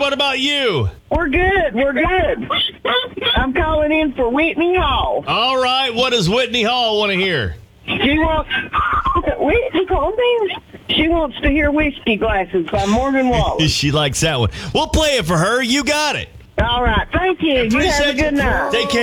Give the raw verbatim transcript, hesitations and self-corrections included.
What about you? We're good. We're good. I'm calling in for Whitney Hall. All right. What does Whitney Hall want to hear? She wants Whitney called me. She wants to hear Whiskey Glasses by Morgan Wallen. She likes that one. We'll play it for her. You got it. All right. Thank you. You have a good night. Take care.